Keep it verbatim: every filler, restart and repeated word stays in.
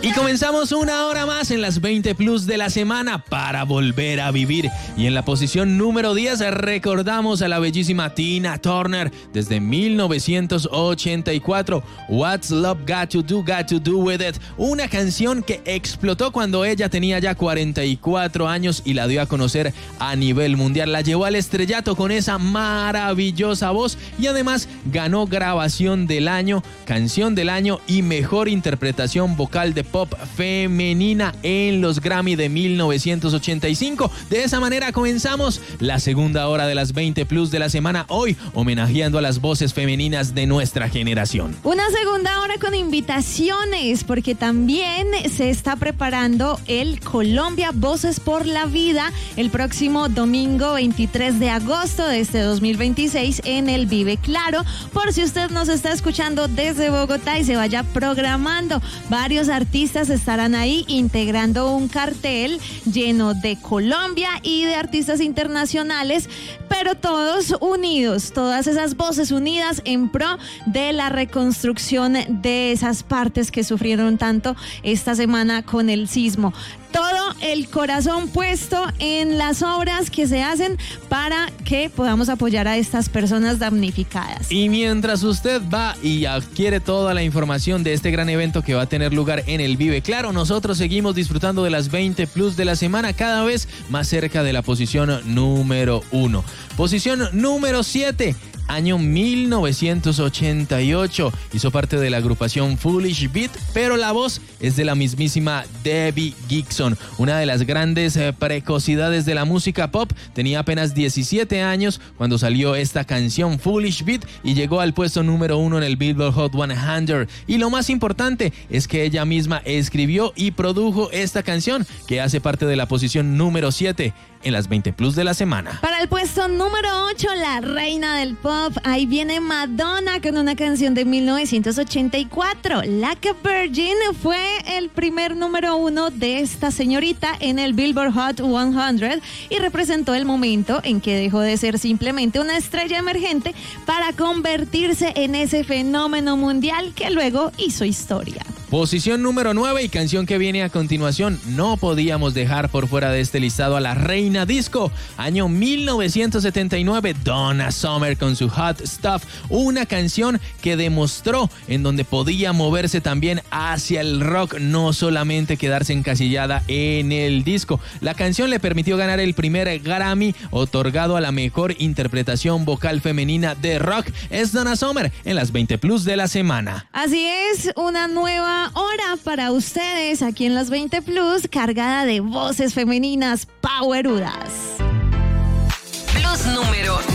Y comenzamos una hora más en las veinte Plus de la semana para volver a vivir. Y en la posición número diez recordamos a la bellísima Tina Turner desde mil novecientos ochenta y cuatro. What's Love Got to Do, Got to Do With It. Una canción que explotó cuando ella tenía ya cuarenta y cuatro años y la dio a conocer a nivel mundial. La llevó al estrellato con esa maravillosa voz y además ganó grabación del año, canción del año y mejor interpretación vocal de pop femenina en los Grammy de mil novecientos ochenta y cinco. De esa manera comenzamos la segunda hora de las veinte Plus de la semana, hoy homenajeando a las voces femeninas de nuestra generación. Una segunda hora con invitaciones, porque también se está preparando el Colombia Voces por la Vida el próximo domingo veintitrés de agosto de este dos mil veintiséis en el Vive Claro. Por si usted nos está escuchando desde Bogotá y se vaya programando, varios artistas estarán ahí integrando un cartel lleno de Colombia y de artistas internacionales, pero todos unidos, todas esas voces unidas en pro de la reconstrucción de esas partes que sufrieron tanto esta semana con el sismo. Todo el corazón puesto en las obras que se hacen para que podamos apoyar a estas personas damnificadas. Y mientras usted va y adquiere toda la información de este gran evento que va a tener lugar en el Vive Claro, nosotros seguimos disfrutando de las veinte Plus de la semana, cada vez más cerca de la posición número uno. Posición número siete. Año mil novecientos ochenta y ocho. Hizo parte de la agrupación Foolish Beat, pero la voz es de la mismísima Debbie Gibson, una de las grandes eh, precocidades de la música pop. Tenía apenas diecisiete años cuando salió esta canción Foolish Beat y llegó al puesto número uno en el Billboard Hot cien. Y lo más importante es que ella misma escribió y produjo esta canción, que hace parte de la posición número siete en las veinte Plus de la semana. Para el puesto número ocho, la reina del pop, ahí viene Madonna con una canción de mil novecientos ochenta y cuatro. Like a Virgin fue el primer número uno de esta señorita en el Billboard Hot cien y representó el momento en que dejó de ser simplemente una estrella emergente para convertirse en ese fenómeno mundial que luego hizo historia. Posición número nueve y canción que viene a continuación, no podíamos dejar por fuera de este listado a la reina disco. Año mil novecientos setenta y nueve, Donna Summer con su Hot Stuff, una canción que demostró en donde podía moverse también hacia el rock, no solamente quedarse encasillada en el disco. La canción le permitió ganar el primer Grammy otorgado a la mejor interpretación vocal femenina de rock. Es Donna Summer en las veinte Plus de la semana. Así es, una nueva hora para ustedes aquí en las veinte Plus, cargada de voces femeninas powerudas. Plus número